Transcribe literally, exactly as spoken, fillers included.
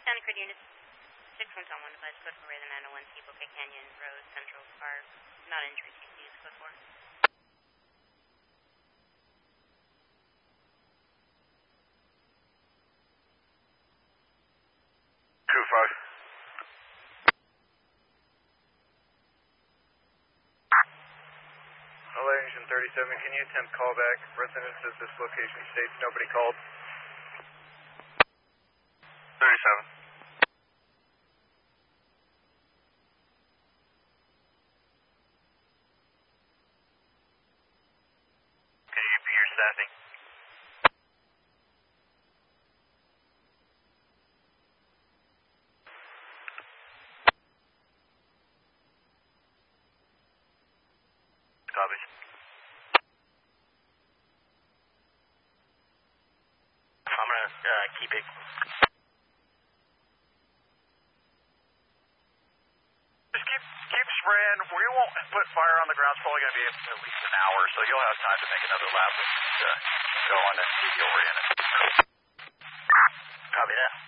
Santa Cruz units. six one one, advise code four, the nine oh one C, Bouquet Canyon Road, Central Park. Not injury, C C, use code four. Two five. Hello, Engine thirty-seven, can you attempt callback? Residents at this location states nobody called. thirty-seven. Can you be your staffing? Copy. I'm gonna uh, keep it. Just keep keep spraying. We won't put fire on the ground. It's probably going to be at least an hour, so you'll have time to make another lap and uh, go on and keep you oriented. Copy that.